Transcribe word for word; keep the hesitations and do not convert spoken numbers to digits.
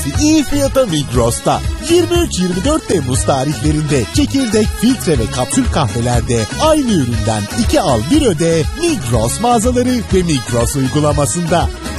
kahvesi iyi fiyata Migros'ta. yirmi üç yirmi dört Temmuz tarihlerinde çekirdek, filtre ve kapsül kahvelerde aynı üründen iki al bir öde Migros mağazaları ve Migros uygulamasında.